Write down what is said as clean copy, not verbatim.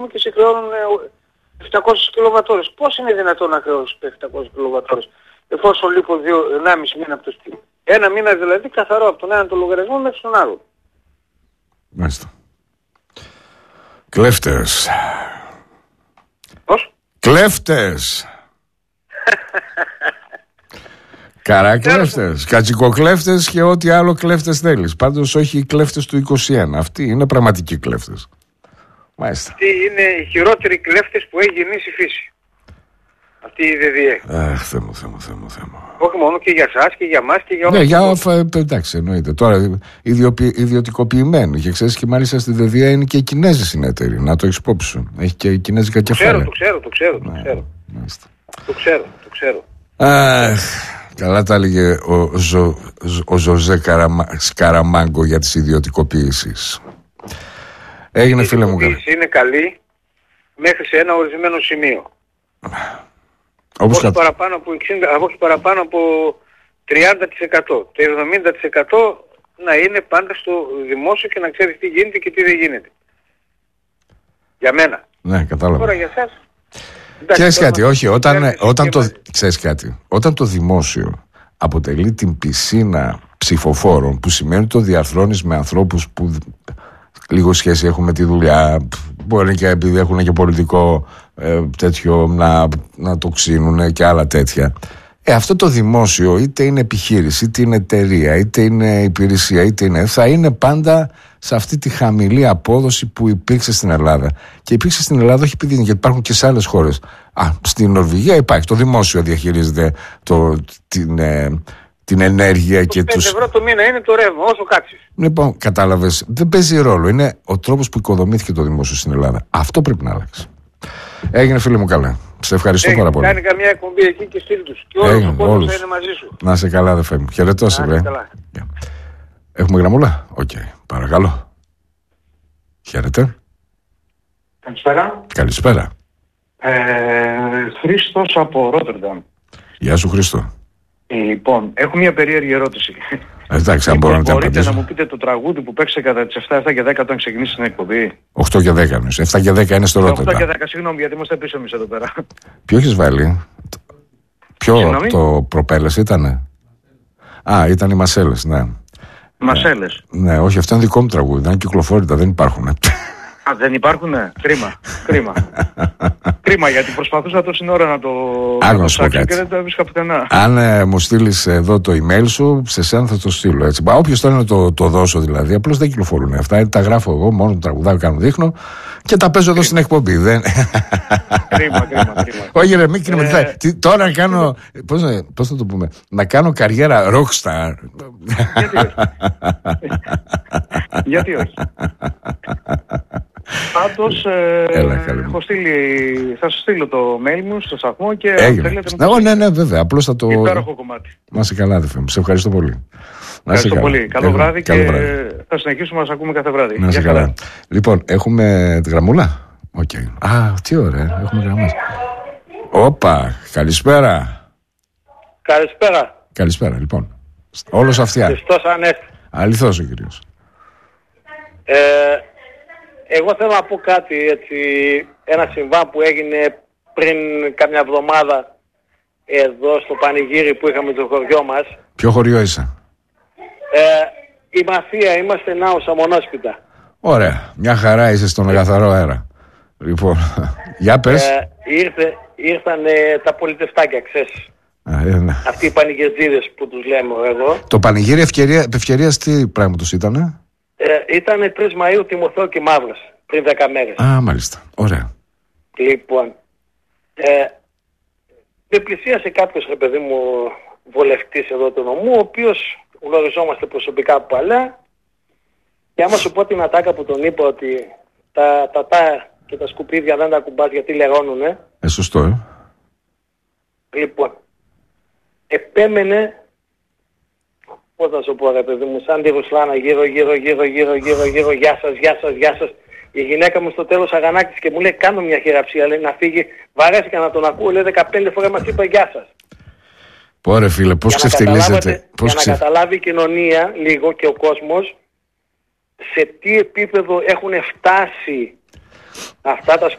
και σε χρεώνουν 700 κιλοβατόρες. Πώς είναι δυνατόν να χρεώσεις 700 κιλοβατόρες εφόσον λείπω 1,5 μήνα από το σπίτι. Ένα μήνα δηλαδή καθαρό από τον έναν το λογαριασμό μέχρι τον άλλο. Μάλιστα. Κλέφτες. Πώς? Κλέφτες. Καράκλέφτες, κατσικοκλέφτες και ό,τι άλλο κλέφτες θέλεις. Πάντως όχι οι κλέφτες του 21. Αυτοί είναι πραγματικοί κλέφτες. Μάλιστα. Αυτοί είναι οι χειρότεροι κλέφτες που έχει γεννήσει η φύση. Αυτή η ΔΔΕ. Αχ, Θεέ μου. Όχι μόνο και για εσάς και για μας και για όλους. Ναι, εντάξει, εννοείται. Τώρα ιδιωτικοποιημένοι. Και ξέρεις και μάλιστα στη ΔΔΕ είναι και οι Κινέζοι συνεταιροί. Να το έχεις υπόψη σου. Έχει και κινέζικα κεφάλαια. Το ξέρω. Αχ, καλά τα έλεγε ο Ζωζέ Σκαραμάγκο για τις ιδιωτικοποιήσεις. Έγινε, φίλε μου. Η ιδιωτικοποίηση είναι καλή μέχρι σε ένα ορισμένο σημείο. Όχι παραπάνω από 30%. Το 70% να είναι πάντα στο δημόσιο και να ξέρεις τι γίνεται και τι δεν γίνεται. Για μένα. Ναι, κατάλαβα. Τώρα για εσάς. Ξέρεις κάτι, όταν το δημόσιο αποτελεί την πισίνα ψηφοφόρων, που σημαίνει ότι το διαρθρώνεις με ανθρώπους που λίγο σχέση έχουν με τη δουλειά, μπορεί και επειδή έχουν και πολιτικό τέτοιο να το ξύνουν και άλλα τέτοια. Αυτό το δημόσιο, είτε είναι επιχείρηση, είτε είναι εταιρεία, είτε είναι υπηρεσία, θα είναι πάντα σε αυτή τη χαμηλή απόδοση που υπήρξε στην Ελλάδα. Και υπήρξε στην Ελλάδα όχι επειδή γιατί υπάρχουν και σε άλλες χώρες. Στην Νορβηγία υπάρχει. Το δημόσιο διαχειρίζεται την ενέργεια και τους... 5 ευρώ το μήνα είναι το ρεύμα, όσο κάτσεις. Λοιπόν, κατάλαβες, δεν παίζει ρόλο. Είναι ο τρόπος που οικοδομήθηκε το δημόσιο στην Ελλάδα. Αυτό πρέπει να αλλάξει. Έγινε, φίλε μου, καλά. Σε ευχαριστώ πάρα πολύ. Κάνει καμιά εκπομπή εκεί και στείλ τους. Και όλος ο κόσμος θα είναι μαζί σου. Να σε καλά, αδερφέ μου. Χαιρετώ σε, βρε. Έχουμε γραμμούλα. Οκ. Παρακαλώ. Χαίρετε. Καλησπέρα. Χρήστος από Ρότερνταμ. Γεια σου, Χρήστο. Λοιπόν, έχω μια περίεργη ερώτηση. Εντάξει, αν μπορώ να την απαντήσω. Μπορείτε να μου πείτε το τραγούδι που παίξε κατά τις 7 και 10 όταν ξεκινήσει την εκπομπή? 8 και 10 εννοείς. 7 και 10 είναι στο Ρότερνταμ. 8 και 10, συγγνώμη, γιατί είμαστε πίσω εμείς εδώ πέρα. Ποιο έχεις βάλει? Ποιο το προπέλες ήτανε? Ήταν οι Μασέλες, ναι. Μασέλες. Ναι, όχι, αυτό είναι δικό μου τραγούδι. Δεν κυκλοφόρητα, δεν υπάρχουνε. Δεν υπάρχουνε. Κρίμα, γιατί προσπαθούσα τόση ώρα να το ψάξω και δεν το έβρισκα πουθενά. Αν μου στείλεις εδώ το email σου, σε σένα θα το στείλω. Έτσι. Όποιος θέλει να το δώσω δηλαδή, απλώς δεν κυκλοφορούν αυτά. Τα γράφω εγώ, μόνο το τραγουδάω, κάνω, δείχνω και τα παίζω εδώ στην εκπομπή. Κρίμα. Όχι ρε, μην κρυματιστεί. Τώρα να κάνω, πώς θα το πούμε, να κάνω καριέρα rockstar. Γιατί όχι. Πάντως θα σου στείλω το mail μου στο σταθμό και θέλετε να ναι, βέβαια. Απλώς θα το... Υπέροχο κομμάτι. Να είσαι καλά, αδερφέ μου. Σε ευχαριστώ πολύ. Ευχαριστώ πολύ. Καλό βράδυ και θα συνεχίσουμε να σας ακούμε κάθε βράδυ. Να είσαι καλά. Λοιπόν, έχουμε τη γραμμούλα. Οκ. Τι ωραία. Έχουμε γραμμές. Όπα, καλησπέρα. Καλησπέρα, λοιπόν. Όλος αυτιά. Χριστός Ανέστη. Αληθώς ο κύριος. Εγώ θέλω να πω κάτι έτσι, ένα συμβάν που έγινε πριν καμιά εβδομάδα εδώ στο πανηγύρι που είχαμε το χωριό μας. Ποιο χωριό είσαι? Η Μαθία, είμαστε Νάουσα Μονόσπιτα. Ωραία, μια χαρά είσαι στον καθαρό αέρα. Λοιπόν, για πες. Ήρθαν τα πολιτευτάκια, ξέρεις. Αυτοί οι πανηγυρτζίδες που τους λέμε εδώ. Το πανηγύρι ευκαιρίας τι πράγματος ήτανε? Ήτανε 3 Μαΐου Τιμοθέου και Μαύρας, πριν 10 μέρες. Μάλιστα, ωραία. Λοιπόν, με πλησίασε κάποιος, ρε παιδί μου, βολευτής εδώ του νομού, ο οποίος γνωριζόμαστε προσωπικά από παλιά, και άμα σου πω την ατάκα που τον είπα ότι τα και τα σκουπίδια δεν τα κουμπάς γιατί λερώνουνε. Σωστό, Λοιπόν, επέμενε, πώς να σου πω ρε παιδί μου, σαν τη Ρουσλάνα, γύρω, γεια σας. Η γυναίκα μου στο τέλος αγανάκτησε και μου λέει κάνω μια χειραψία, λέει να φύγει, βαρέθηκα να τον ακούω, λέει 15 φορές μας είπα γεια σας. Πόρε φίλε, πώς ξεφτιλίζετε. Για να καταλάβει η κοινωνία λίγο και ο κόσμος σε τι επίπεδο έχουν φτάσει Αυτά τα